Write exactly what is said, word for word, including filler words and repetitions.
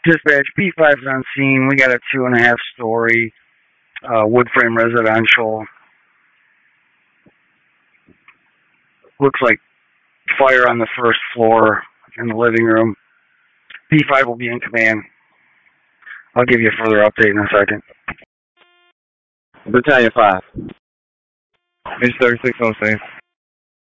Dispatch, P five's on scene. We got a two and a half story uh, wood frame residential. Looks like fire on the first floor in the living room. P five will be in command. I'll give you a further update in a second. Battalion five. H thirty-six on scene.